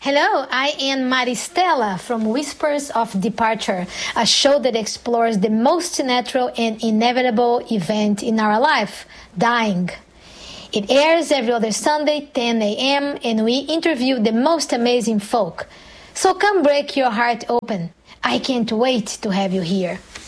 Hello, I am Maristela from Whispers of Departure, a show that explores the most natural and inevitable event in our life, dying. It airs every other Sunday, 10 a.m., and we interview the most amazing folk. So come break your heart open. I can't wait to have you here.